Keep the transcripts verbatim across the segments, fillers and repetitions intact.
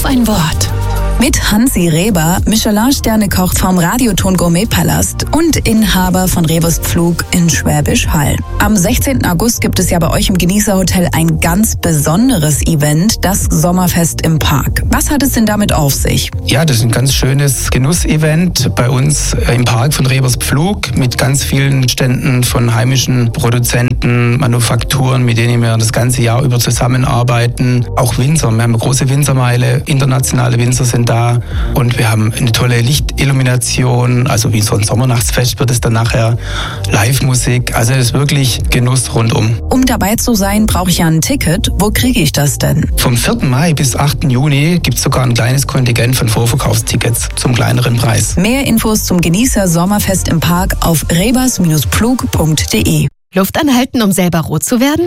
ein Wort. Mit Hansi Reber, Michelin-Sterne-Koch vom Radioton Gourmet-Palast und Inhaber von Rebers Pflug in Schwäbisch Hall. Am sechzehnten August gibt es ja bei euch im Genießerhotel ein ganz besonderes Event, das Sommerfest im Park. Was hat es denn damit auf sich? Ja, das ist ein ganz schönes Genussevent bei uns im Park von Rebers Pflug mit ganz vielen Ständen von heimischen Produzenten, Manufakturen, mit denen wir das ganze Jahr über zusammenarbeiten. Auch Winzer, wir haben eine große Winzermeile, internationale Winzer sind da und wir haben eine tolle Lichtillumination, also wie so ein Sommernachtsfest wird es dann nachher, Live-Musik, also es ist wirklich Genuss rundum. Um dabei zu sein, brauche ich ja ein Ticket. Wo kriege ich das denn? Vom vierten Mai bis achten Juni gibt es sogar ein kleines Kontingent von Vorverkaufstickets zum kleineren Preis. Mehr Infos zum Genießer Sommerfest im Park auf rebers Pflug punkt de. Luft anhalten, um selber rot zu werden?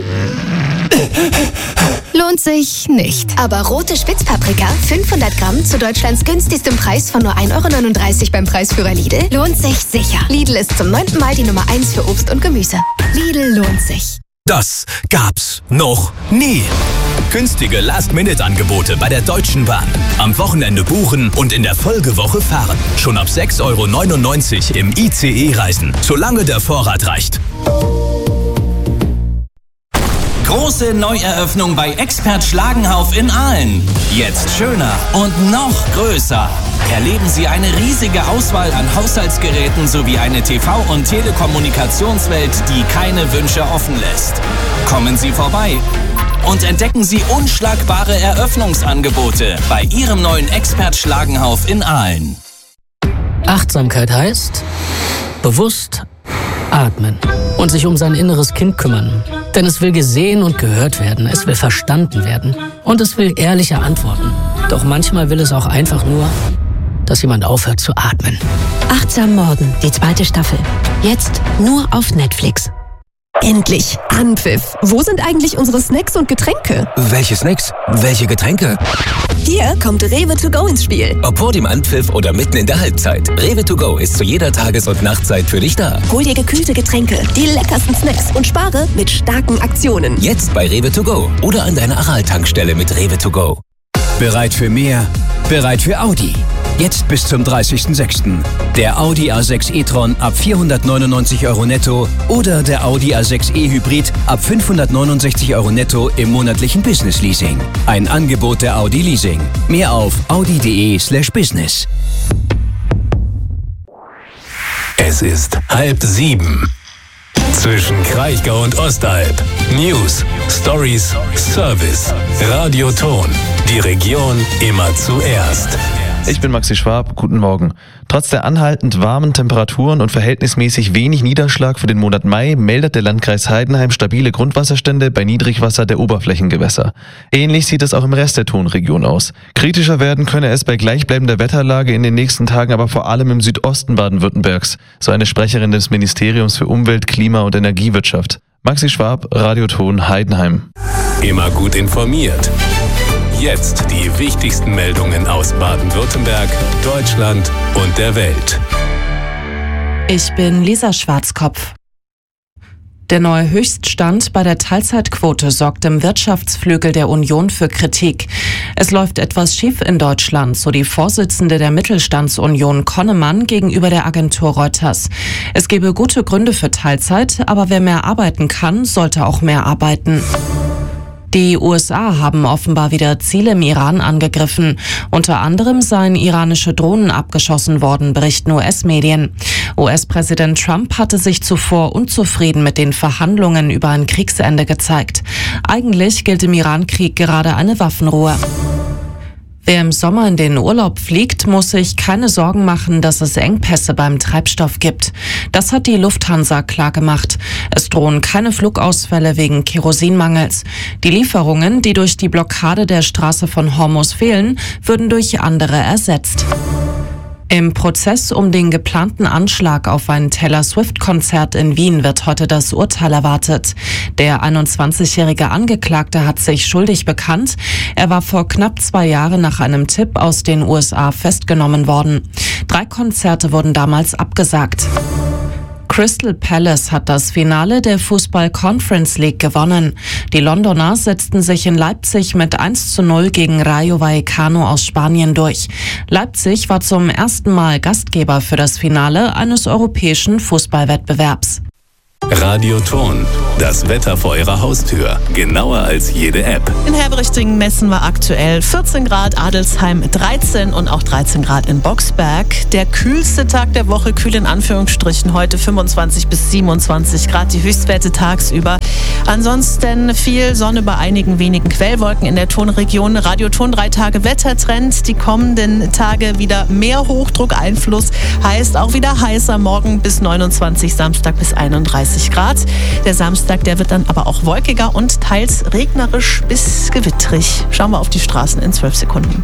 Lohnt sich nicht. Aber rote Spitzpaprika, fünfhundert Gramm, zu Deutschlands günstigstem Preis von nur ein Euro neununddreißig beim Preisführer Lidl, lohnt sich sicher. Lidl ist zum neunten Mal die Nummer eins für Obst und Gemüse. Lidl lohnt sich. Das gab's noch nie. Günstige Last-Minute-Angebote bei der Deutschen Bahn. Am Wochenende buchen und in der Folgewoche fahren. Schon ab sechs Euro neunundneunzig im I C E reisen, solange der Vorrat reicht. Große Neueröffnung bei Expert Schlagenhauf in Aalen. Jetzt schöner und noch größer. Erleben Sie eine riesige Auswahl an Haushaltsgeräten sowie eine T V- und Telekommunikationswelt, die keine Wünsche offen lässt. Kommen Sie vorbei und entdecken Sie unschlagbare Eröffnungsangebote bei Ihrem neuen Expert Schlagenhauf in Aalen. Achtsamkeit heißt bewusst atmen und sich um sein inneres Kind kümmern. Denn es will gesehen und gehört werden, es will verstanden werden und es will ehrliche Antworten. Doch manchmal will es auch einfach nur, dass jemand aufhört zu atmen. Achtsam Morden, die zweite Staffel. Jetzt nur auf Netflix. Endlich! Anpfiff! Wo sind eigentlich unsere Snacks und Getränke? Welche Snacks? Welche Getränke? Hier kommt Rewe to go ins Spiel. Ob vor dem Anpfiff oder mitten in der Halbzeit. Rewe to go ist zu jeder Tages- und Nachtzeit für dich da. Hol dir gekühlte Getränke, die leckersten Snacks und spare mit starken Aktionen. Jetzt bei Rewe to go oder an deiner Aral-Tankstelle mit Rewe to go. Bereit für mehr? Bereit für Audi. Jetzt bis zum dreißigsten sechsten Der Audi A sechs e-tron ab vierhundertneunundneunzig Euro netto oder der Audi A sechs e-Hybrid ab fünfhundertneunundsechzig Euro netto im monatlichen Business-Leasing. Ein Angebot der Audi Leasing. Mehr auf audi.de slash business. Es ist halb sieben. Zwischen Kraichgau und Ostalb. News, Stories, Service. Radioton. Die Region immer zuerst. Ich bin Maxi Schwab, guten Morgen. Trotz der anhaltend warmen Temperaturen und verhältnismäßig wenig Niederschlag für den Monat Mai meldet der Landkreis Heidenheim stabile Grundwasserstände bei Niedrigwasser der Oberflächengewässer. Ähnlich sieht es auch im Rest der Tonregion aus. Kritischer werden könne es bei gleichbleibender Wetterlage in den nächsten Tagen aber vor allem im Südosten Baden-Württembergs, so eine Sprecherin des Ministeriums für Umwelt, Klima und Energiewirtschaft. Maxi Schwab, Radioton Heidenheim. Immer gut informiert. Jetzt die wichtigsten Meldungen aus Baden-Württemberg, Deutschland und der Welt. Ich bin Lisa Schwarzkopf. Der neue Höchststand bei der Teilzeitquote sorgt im Wirtschaftsflügel der Union für Kritik. Es läuft etwas schief in Deutschland, so die Vorsitzende der Mittelstandsunion Konnemann gegenüber der Agentur Reuters. Es gebe gute Gründe für Teilzeit, aber wer mehr arbeiten kann, sollte auch mehr arbeiten. Die U S A haben offenbar wieder Ziele im Iran angegriffen. Unter anderem seien iranische Drohnen abgeschossen worden, berichten U S-Medien. U S-Präsident Trump hatte sich zuvor unzufrieden mit den Verhandlungen über ein Kriegsende gezeigt. Eigentlich gilt im Iran-Krieg gerade eine Waffenruhe. Wer im Sommer in den Urlaub fliegt, muss sich keine Sorgen machen, dass es Engpässe beim Treibstoff gibt. Das hat die Lufthansa klargemacht. Es drohen keine Flugausfälle wegen Kerosinmangels. Die Lieferungen, die durch die Blockade der Straße von Hormuz fehlen, würden durch andere ersetzt. Im Prozess um den geplanten Anschlag auf ein Taylor-Swift-Konzert in Wien wird heute das Urteil erwartet. Der einundzwanzigjährige Angeklagte hat sich schuldig bekannt. Er war vor knapp zwei Jahren nach einem Tipp aus den U S A festgenommen worden. Drei Konzerte wurden damals abgesagt. Crystal Palace hat das Finale der Fußball-Conference League gewonnen. Die Londoner setzten sich in Leipzig mit eins zu null gegen Rayo Vallecano aus Spanien durch. Leipzig war zum ersten Mal Gastgeber für das Finale eines europäischen Fußballwettbewerbs. Radioton, das Wetter vor Ihrer Haustür. Genauer als jede App. In Herberichtingen messen wir aktuell vierzehn Grad, Adelsheim dreizehn und auch dreizehn Grad in Boxberg. Der kühlste Tag der Woche, kühl in Anführungsstrichen, heute fünfundzwanzig bis siebenundzwanzig Grad, die Höchstwerte tagsüber. Ansonsten viel Sonne bei einigen wenigen Quellwolken in der Tonregion. Radioton drei Tage Wettertrend. Die kommenden Tage wieder mehr Hochdruckeinfluss. Heißt auch wieder heißer, morgen bis neunundzwanzig, Samstag bis einunddreißig Grad. Der Samstag, der wird dann aber auch wolkiger und teils regnerisch bis gewittrig. Schauen wir auf die Straßen in zwölf Sekunden.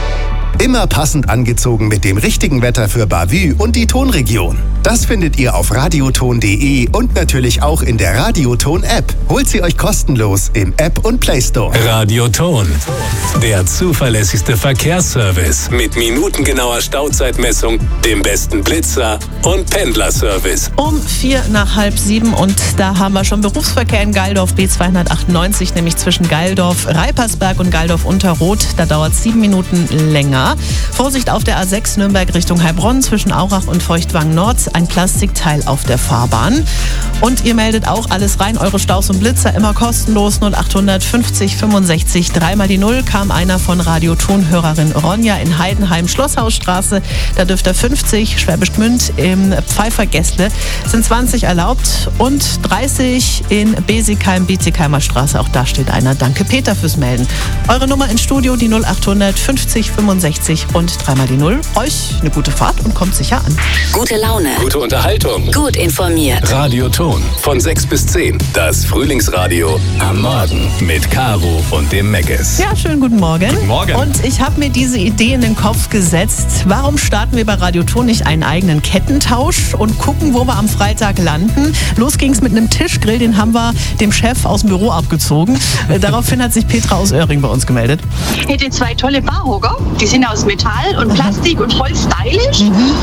Immer passend angezogen mit dem richtigen Wetter für Bavü und die Tonregion. Das findet ihr auf radioton punkt de und natürlich auch in der Radioton-App. Holt sie euch kostenlos im App und Play Store. Radioton, der zuverlässigste Verkehrsservice mit minutengenauer Stauzeitmessung, dem besten Blitzer und Pendlerservice. Um vier nach halb sieben und da haben wir schon Berufsverkehr in Geildorf B zweihundertachtundneunzig, nämlich zwischen Geildorf, Reipersberg und Geildorf Unterroth. Da dauert es sieben Minuten länger. Vorsicht auf der A sechs Nürnberg Richtung Heilbronn zwischen Aurach und Feuchtwangen Nord. Ein Plastikteil auf der Fahrbahn. Und ihr meldet auch alles rein, eure Staus und Blitzer immer kostenlos. null achthundert fünfzig fünfundsechzig dreimal die Null kam einer von Radioton-Hörerin Ronja in Heidenheim, Schlosshausstraße. Da dürft ihr fünfzig, Schwäbisch Gmünd im Pfeiffergässle sind zwanzig erlaubt und dreißig in Besigheim, Bietigheimer Straße. Auch da steht einer. Danke Peter fürs Melden. Eure Nummer ins Studio, die null achthundert fünfzig fünfundsechzig und dreimal die Null. Euch eine gute Fahrt und kommt sicher an. Gute Laune. Gute Unterhaltung. Gut informiert. Radioton von sechs bis zehn. Das Frühlingsradio am Morgen mit Caro und dem Megges. Ja, schönen guten Morgen. Guten Morgen. Und ich habe mir diese Idee in den Kopf gesetzt. Warum starten wir bei Radioton nicht einen eigenen Kettentausch und gucken, wo wir am Freitag landen? Los ging's mit einem Tischgrill, den haben wir dem Chef aus dem Büro abgezogen. Daraufhin hat sich Petra aus Oering bei uns gemeldet. Ich hätte zwei tolle Barhocker. Die sind aus Metall und Plastik und voll stylisch, mhm.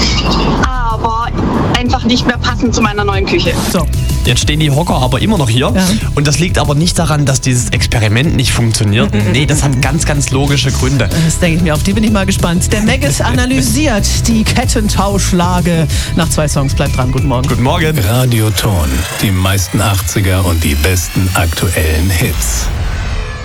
aber einfach nicht mehr passend zu meiner neuen Küche. So. Jetzt stehen die Hocker aber immer noch hier. Ja. Und das liegt aber nicht daran, dass dieses Experiment nicht funktioniert. Nee, das hat ganz, ganz logische Gründe. Das denke ich mir, auf die bin ich mal gespannt. Der Megges analysiert die Kettentauschlage. Nach zwei Songs, bleibt dran. Guten Morgen. Guten Morgen. Radioton, die meisten achtziger und die besten aktuellen Hits.